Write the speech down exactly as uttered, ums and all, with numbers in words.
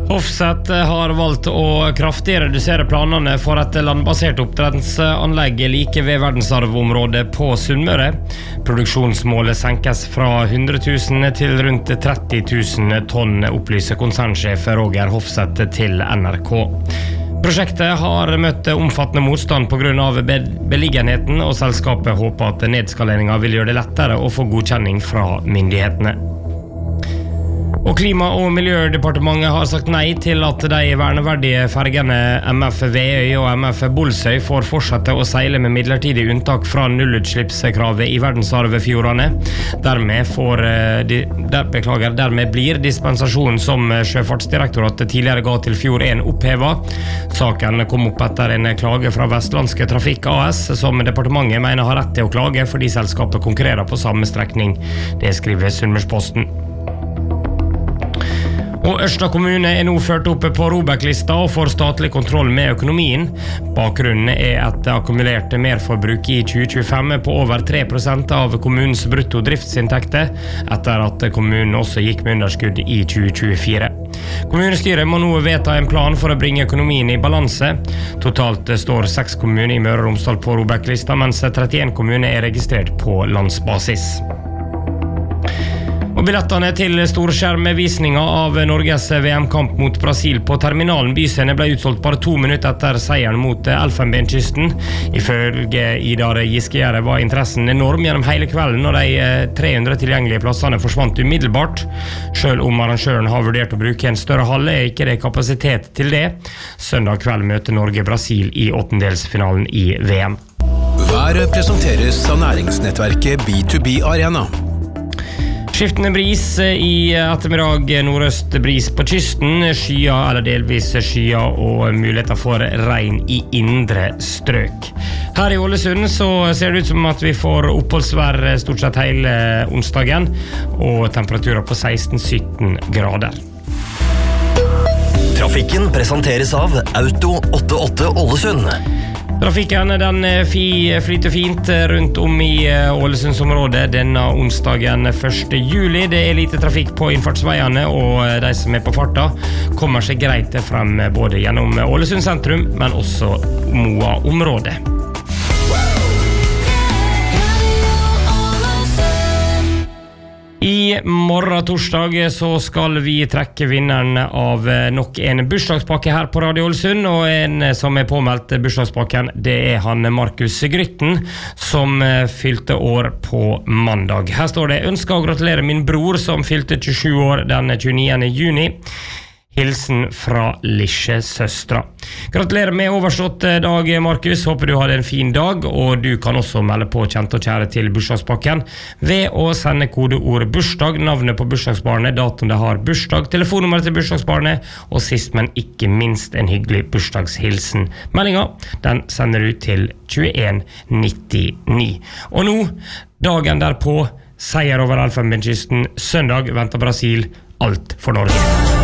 Hofseth har valgt å kraftig redusere planene for et landbasert oppdrettsanlegg like ved verdensarvområdet på Sunnmøre. Produksjonsmålet senkes fra hundre tusen til rundt tretti tusen tonn, opplyser konsernsjef Roger Hofseth til N R K. Prosjektet har møtt omfattende motstand på grunn av beliggenheten, og selskapet håper at nedskaleringen vil gjøre det lettere å få godkjenning fra myndighetene. Og Klima- og miljødepartementet har sagt nei til at de verneverdige fergene M F Veøy og M F Bolsøy får fortsette å seile med midlertidig unntak fra nullutslippskravet i verdensarvfjordene. Dermed, får, der, beklager, dermed blir dispensasjonen som Sjøfartsdirektoratet tidligere ga til Fjord en opphevet. Saken kom opp etter en klage fra Vestlandske Trafikk A S, som departementet mener har rett til å klage fordi selskapet konkurrerer på samme strekning. Det skriver Sunnmørsposten. Og Ørsta kommune er nå ført opp på ROBEK-lista og får statlig kontroll med økonomien. Bakgrunnen er et akkumulert merforbruk i tjue tjuefem på over tre prosent av kommunens brutto driftsinntekter, etter at kommunen også gikk med underskudd i tjue tjuefire. Kommunestyret må nå vedta en plan for å bringe økonomien i balanse. Totalt står seks kommuner i Møre og Romsdal på ROBEK-lista, mens trettien kommuner er registrert på landsbasis. Og billettene til storskjermvisninga av Norges V M-kamp mot Brasil på Terminalen Byscene ble utsolgt bare to minutter etter seieren mot Elfenbenskysten. Ifølge Idar Giskegjerde var interessen enorm gjennom hele kvelden, og de tre hundre tilgjengelige plassene forsvant umiddelbart. Selv om arrangøren har vurdert å bruke en større hall, er ikke det kapasitet til det. Søndag kveld møter Norge Brasil i åttendelsfinalen i V M. Været presenteres av næringsnettverket B to B Arena. Skiftende bris i ettermiddag, nordøst bris på kysten, skya eller delvis skya og muligheter for regn i indre strøk. Her i Ålesund så ser det ut som at vi får oppholdsvær stort sett hele onsdagen, og temperaturer på seksten til sytten grader. Trafikken presenteres av Auto åttiåtte Ålesund. Trafikken den flyter fint rundt om i Ålesundsområdet denne onsdagen første juli. Det er lite trafikk på innfartsveiene, og de som er på farta kommer seg greit frem både gjennom Ålesund sentrum, men også Moa-området. I morgen torsdag så skal vi trekke vinneren av nok en bursdagspakke her på Radio Ålesund, og en som er påmeldt bursdagspakken, det er han Markus Grytten, som fylte år på mandag. Her står det: ønsker å gratulere min bror som fylte tjuesju år den tjueniende juni. Hilsen fra Lisje søstra. Gratulerer med overstått dag, Markus. Håper du hadde en fin dag, og du kan også melde på kjente og kjære til bursdagspakken ved å sende kodeord bursdag, navnet på bursdagsbarnet, datoen det har bursdag, telefonnummeret til bursdagsbarnet, og sist, men ikke minst, en hyggelig bursdagshilsen. Meldinga, den sender du til tjueen nittini. Og nå, dagen derpå, seier over Elfenbenskysten, søndag venter Brasil, alt for Norge.